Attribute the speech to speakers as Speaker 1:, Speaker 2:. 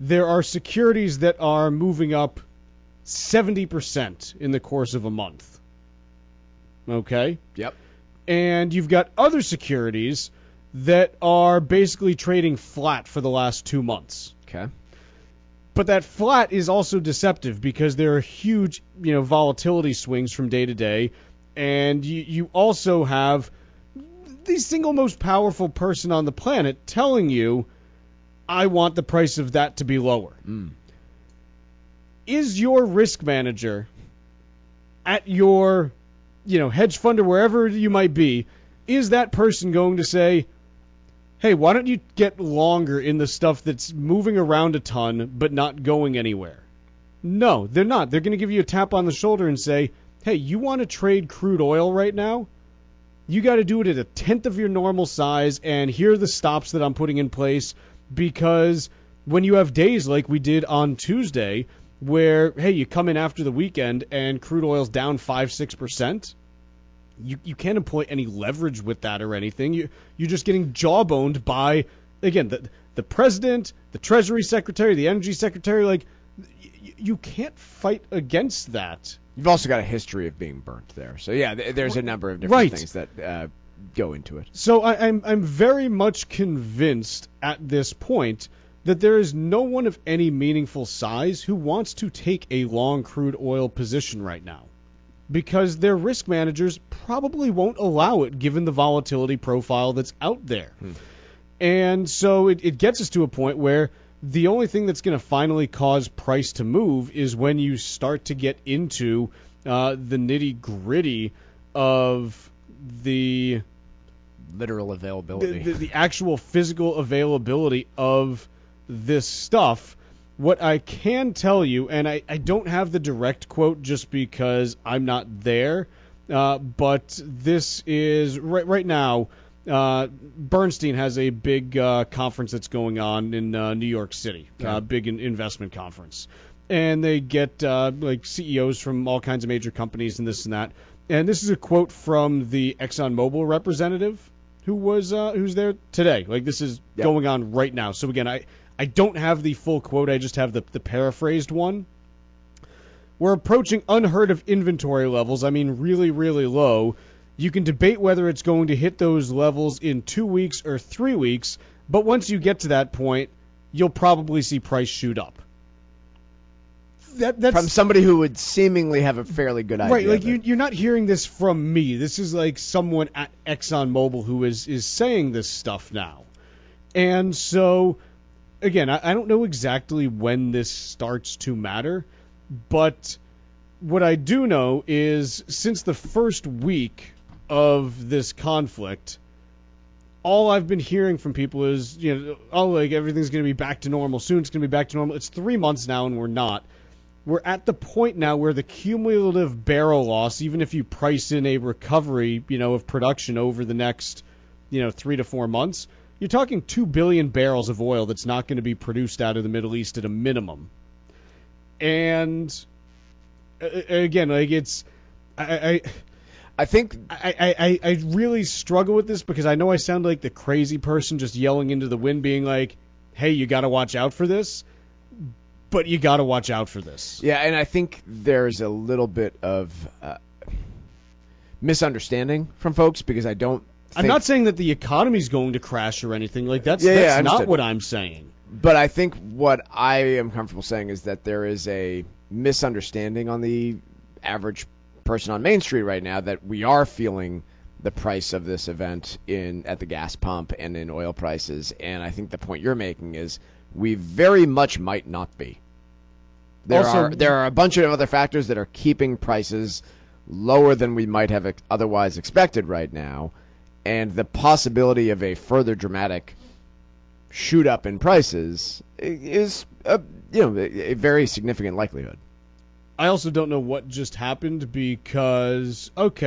Speaker 1: there are securities that are moving up 70% in the course of a month. Okay?
Speaker 2: Yep.
Speaker 1: And you've got other securities that are basically trading flat for the last 2 months.
Speaker 2: Okay.
Speaker 1: But that flat is also deceptive because there are huge, volatility swings from day to day, and you also have the single most powerful person on the planet telling you, I want the price of that to be lower. Is your risk manager at your, hedge fund or wherever you might be, is that person going to say, hey, why don't you get longer in the stuff that's moving around a ton but not going anywhere? No, they're not. They're going to give you a tap on the shoulder and say, hey, you want to trade crude oil right now? You got to do it at a tenth of your normal size, and here are the stops that I'm putting in place, because when you have days like we did on Tuesday where, hey, you come in after the weekend and crude oil's down 5-6%, you can't employ any leverage with that or anything. You're just getting jawboned by, again, the president, the Treasury Secretary, the Energy Secretary. Like, you can't fight against that.
Speaker 2: You've also got a history of being burnt there. So, yeah, there's a number of different things that go into it.
Speaker 1: So I'm very much convinced at this point that there is no one of any meaningful size who wants to take a long crude oil position right now, because their risk managers probably won't allow it given the volatility profile that's out there. And so it gets us to a point where the only thing that's going to finally cause price to move is when you start to get into the nitty-gritty of the
Speaker 2: literal availability,
Speaker 1: the actual physical availability of this stuff. What I can tell you, and I don't have the direct quote just because I'm not there, but this is right now, Bernstein has a big conference that's going on in New York City, big investment conference. And they get like CEOs from all kinds of major companies and this and that. And this is a quote from the ExxonMobil representative who's there today. Like, this is going on right now. So again, I don't have the full quote. I just have the paraphrased one. We're approaching unheard of inventory levels. I mean, really, really low. You can debate whether it's going to hit those levels in 2 weeks or 3 weeks, but once you get to that point, you'll probably see price shoot up. That's
Speaker 2: from somebody who would seemingly have a fairly good idea.
Speaker 1: Right, like you're not hearing this from me. This is like someone at ExxonMobil who is saying this stuff now. And so, again, I don't know exactly when this starts to matter, but what I do know is since the first week of this conflict, all I've been hearing from people is, like everything's going to be back to normal soon. It's going to be back to normal. It's 3 months now and we're not. We're at the point now where the cumulative barrel loss, even if you price in a recovery, of production over the next, 3 to 4 months, you're talking 2 billion barrels of oil that's not going to be produced out of the Middle East at a minimum. And again, like I think I really struggle with this because I know I sound like the crazy person just yelling into the wind, being like, "Hey, you got to watch out for this." But you got to watch out for this.
Speaker 2: Yeah, and I think there's a little bit of misunderstanding from folks because I don't.
Speaker 1: I'm not saying that the economy's going to crash or anything like that.
Speaker 2: Yeah,
Speaker 1: that's not what I'm saying.
Speaker 2: But I think what I am comfortable saying is that there is a misunderstanding on the average person on Main Street right now that we are feeling the price of this event at the gas pump and in oil prices. And I think the point you're making is we very much might not be. There are a bunch of other factors that are keeping prices lower than we might have otherwise expected right now, and the possibility of a further dramatic shoot up in prices is a very significant likelihood.
Speaker 1: I also don't know what just happened because, okay,